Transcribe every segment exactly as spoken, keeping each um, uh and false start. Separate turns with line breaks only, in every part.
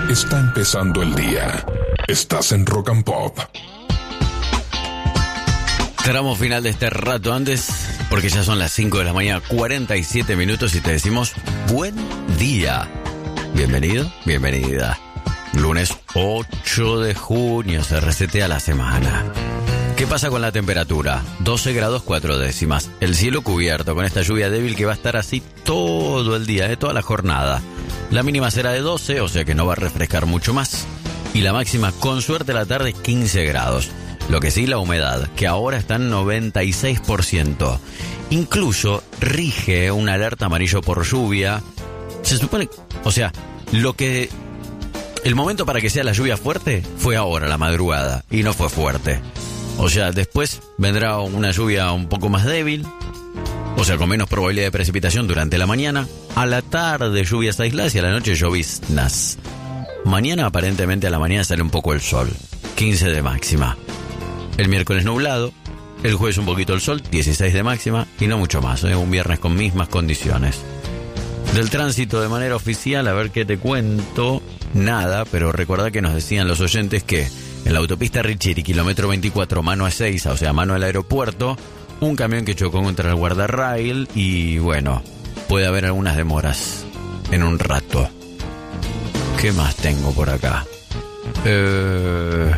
Está empezando el día. Estás en Rock and Pop.
Tramo final de este rato antes, porque ya son las cinco de la mañana, cuarenta y siete minutos, y te decimos buen día. Bienvenido, bienvenida. Lunes ocho de junio, se resetea la semana. ¿Qué pasa con la temperatura? doce grados cuatro décimas. El cielo cubierto con esta lluvia débil que va a estar así todo el día, ¿eh? Toda la jornada. La mínima será de doce, o sea que no va a refrescar mucho más. Y la máxima, con suerte, a la tarde, quince grados. Lo que sí, la humedad, que ahora está en noventa y seis por ciento. Incluso rige una alerta amarillo por lluvia. Se supone, o sea, lo que... El momento para que sea la lluvia fuerte fue ahora, la madrugada, y no fue fuerte. O sea, después vendrá una lluvia un poco más débil, o sea, con menos probabilidad de precipitación durante la mañana. A la tarde, lluvias aisladas, y a la noche, lloviznas. Mañana, aparentemente, a la mañana sale un poco el sol, quince de máxima. El miércoles nublado, el jueves un poquito el sol, dieciséis de máxima, y no mucho más, ¿eh? Un viernes con mismas condiciones. Del tránsito de manera oficial, a ver qué te cuento, nada, pero recordá que nos decían los oyentes que en la autopista Richiri, kilómetro veinticuatro, mano a Ezeiza, o sea, mano al aeropuerto, un camión que chocó contra el guardarrail y, bueno, puede haber algunas demoras en un rato. ¿Qué más tengo por acá? Eh...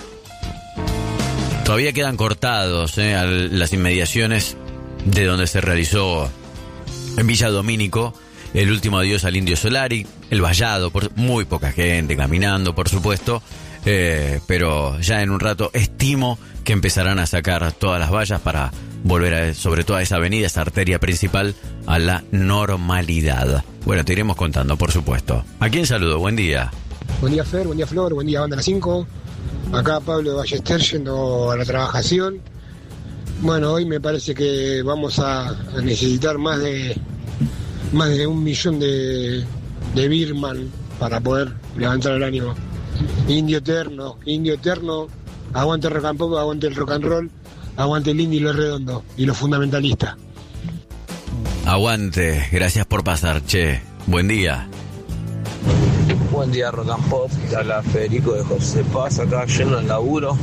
Todavía quedan cortados ¿eh? a las inmediaciones de donde se realizó en Villa Domínico el último adiós al Indio Solari, el vallado, por muy poca gente caminando, por supuesto, eh, pero ya en un rato estimo que empezarán a sacar todas las vallas para volver a, sobre todo a esa avenida, esa arteria principal, a la normalidad. Bueno, te iremos contando, por supuesto. ¿A quién saludo? Buen día.
Buen día, Fer, buen día, Flor, buen día, Banda las cinco. Acá Pablo de Ballester yendo a la trabajación. Bueno, hoy me parece que vamos a necesitar más de más de un millón de, de Birman para poder levantar el ánimo. Indio eterno, indio eterno, aguante el rock and pop, aguante el rock and roll, aguante el indie y lo redondo y lo fundamentalista.
Aguante, gracias por pasar, che. Buen día.
Buen día, Rock and Pop. Habla Federico de José Paz, acá yendo al laburo.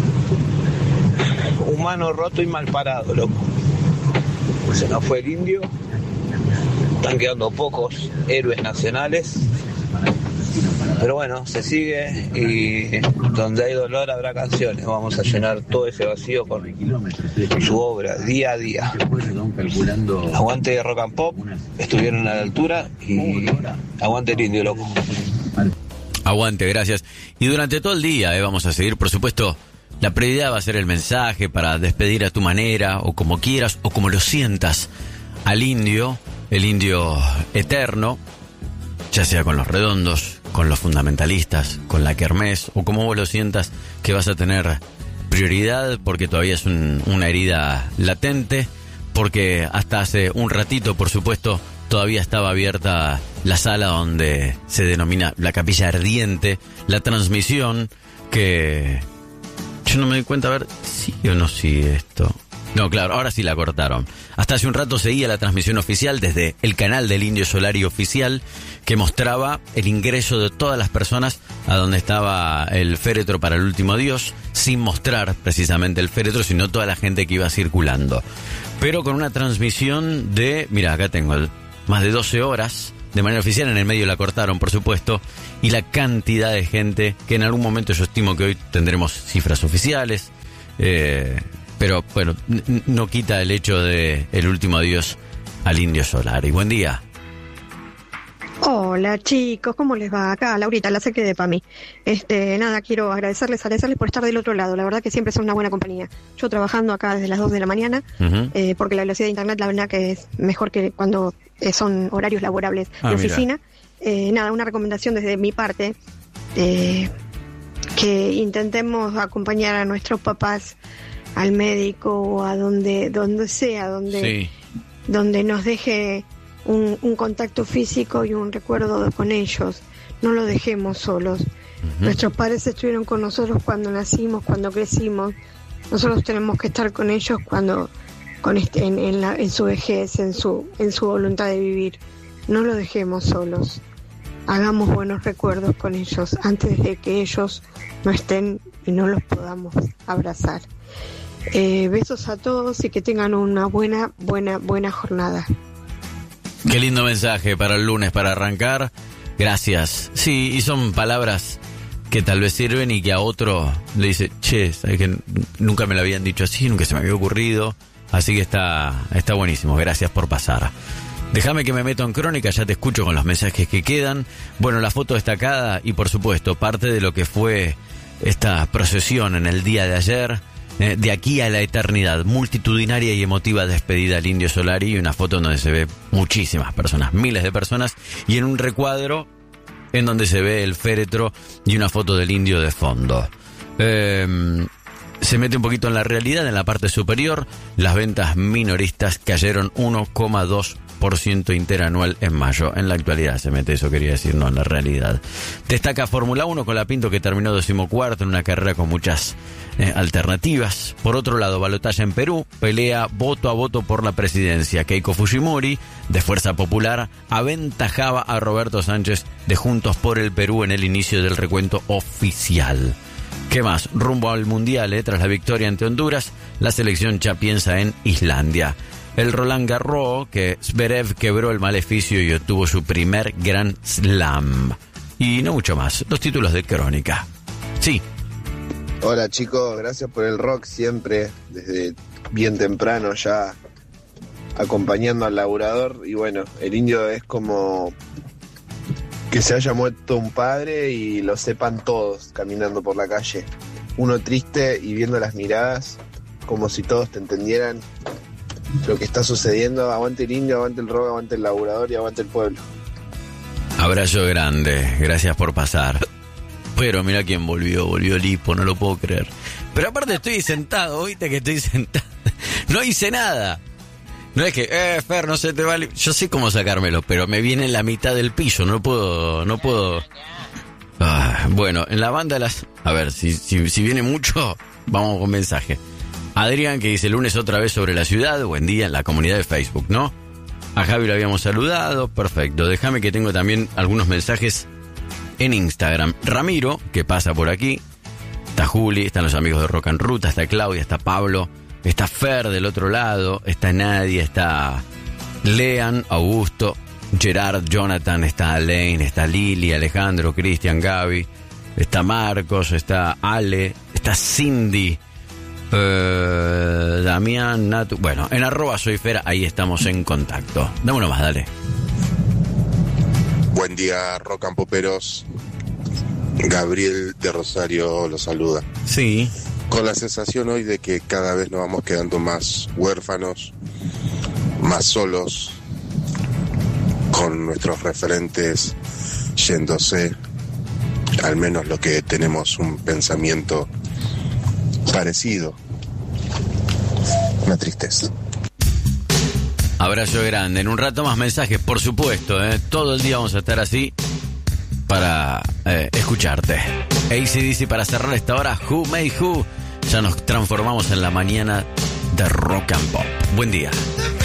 Humano roto y mal parado, loco. Se nos fue el indio. Están quedando pocos héroes nacionales. Pero bueno, se sigue y donde hay dolor habrá canciones. Vamos a llenar todo ese vacío con su obra día a día. Aguante Rock and Pop, estuvieron a la altura y aguante el indio, loco.
Aguante, gracias. Y durante todo el día eh, vamos a seguir, por supuesto, la prioridad va a ser el mensaje para despedir a tu manera, o como quieras, o como lo sientas, al indio, el indio eterno, ya sea con los redondos, con los fundamentalistas, con la kermés, o como vos lo sientas, que vas a tener prioridad, porque todavía es un, una herida latente, porque hasta hace un ratito, por supuesto, todavía estaba abierta la sala donde se denomina la Capilla Ardiente, la transmisión que... Yo no me doy cuenta, a ver, sí o no sigue esto. No, claro, ahora sí la cortaron. Hasta hace un rato seguía la transmisión oficial desde el canal del Indio Solari oficial, que mostraba el ingreso de todas las personas a donde estaba el féretro para el último adiós, sin mostrar precisamente el féretro, sino toda la gente que iba circulando. Pero con una transmisión de, mira, acá tengo el, más de doce horas, de manera oficial, en el medio la cortaron, por supuesto, y la cantidad de gente que en algún momento yo estimo que hoy tendremos cifras oficiales, eh, pero bueno, n- no quita el hecho de el último adiós al Indio Solari. Buen día.
Hola chicos, ¿cómo les va? Acá Laurita, la sé que de para mí. Este, nada, quiero agradecerles, agradecerles por estar del otro lado. La verdad que siempre son una buena compañía. Yo trabajando acá desde las dos de la mañana, uh-huh. eh, porque la velocidad de internet la verdad que es mejor que cuando eh, son horarios laborables ah, de oficina. Eh, nada, una recomendación desde mi parte, eh, que intentemos acompañar a nuestros papás al médico o a donde, donde sea, donde, sí. donde nos deje Un, un contacto físico y un recuerdo con ellos. No los dejemos solos. Uh-huh. Nuestros padres estuvieron con nosotros cuando nacimos, cuando crecimos. Nosotros tenemos que estar con ellos cuando, con este, en, en, la, en su vejez, en su, en su voluntad de vivir. No los dejemos solos. hagamos buenos recuerdos con ellos antes de que ellos no estén y no los podamos abrazar. Eh, besos a todos y que tengan una buena, buena, buena jornada.
Qué lindo mensaje para el lunes, para arrancar. Gracias. Sí, y son palabras que tal vez sirven y que a otro le dice, che, ¿sabes que nunca me lo habían dicho así, nunca se me había ocurrido? Así que está, está buenísimo. Gracias por pasar. Déjame que me meto en crónica, ya te escucho con los mensajes que quedan. Bueno, la foto destacada y por supuesto parte de lo que fue esta procesión en el día de ayer, eh, de aquí a la eternidad, multitudinaria y emotiva despedida al Indio Solari, y una foto en donde se ve muchísimas personas, miles de personas, y en un recuadro en donde se ve el féretro y una foto del Indio de fondo. Eh, se mete un poquito en la realidad, en la parte superior, las ventas minoristas cayeron uno coma dos por ciento interanual en mayo. En la actualidad se mete eso, quería decir, no en la realidad. Destaca Fórmula uno con la Pinto, que terminó decimocuarto en una carrera con muchas eh, alternativas. Por otro lado, balotaje en Perú, pelea voto a voto por la presidencia. Keiko Fujimori, de Fuerza Popular, aventajaba a Roberto Sánchez de Juntos por el Perú en el inicio del recuento oficial. ¿Qué más? Rumbo al Mundial, eh, tras la victoria ante Honduras, la selección ya piensa en Islandia. El Roland Garros, que Zverev quebró el maleficio y obtuvo su primer Grand Slam. Y no mucho más. Los títulos de crónica. Sí.
Hola chicos, gracias por el rock siempre, desde bien temprano ya acompañando al laburador. Y bueno, el Indio es como que se haya muerto un padre y lo sepan todos caminando por la calle. Uno triste y viendo las miradas como si todos te entendieran lo que está sucediendo. Aguante el Indio, aguante el rock, aguante el laburador y aguante el pueblo.
Abrazo grande, gracias por pasar. Pero mira quién volvió, volvió Lipo, no lo puedo creer. Pero aparte estoy sentado, oíste que estoy sentado. No hice nada. No es que, eh, Fer, no se te vale. Yo sé cómo sacármelo, pero me viene en la mitad del piso, no puedo, no puedo. Ah, bueno, en la banda las... A ver, si, si, si viene mucho, vamos con mensaje. Adrián, que dice lunes otra vez sobre la ciudad, buen día en la comunidad de Facebook, ¿no? A Javi lo habíamos saludado, perfecto. Déjame que tengo también algunos mensajes en Instagram. Ramiro, que pasa por aquí. Está Juli, están los amigos de Rock and Ruta, está Claudia, está Pablo, está Fer del otro lado, está Nadia, está Lean, Augusto, Gerard, Jonathan, está Alain, está Lili, Alejandro, Cristian, Gaby, está Marcos, está Ale, está Cindy, Uh, Damián, Natu. Bueno, en arroba soy Fera, ahí estamos en contacto. Dame uno más, dale.
Buen día, Rock and Poperos. Gabriel de Rosario los saluda.
Sí.
Con la sensación hoy de que cada vez nos vamos quedando más huérfanos, más solos, con nuestros referentes yéndose, al menos lo que tenemos un pensamiento parecido. Una tristeza.
Abrazo grande. En un rato más mensajes, por supuesto, ¿eh? Todo el día vamos a estar así para eh, escucharte. A C D C para cerrar esta hora. Who Made Who. Ya nos transformamos en la mañana de Rock and Pop. Buen día.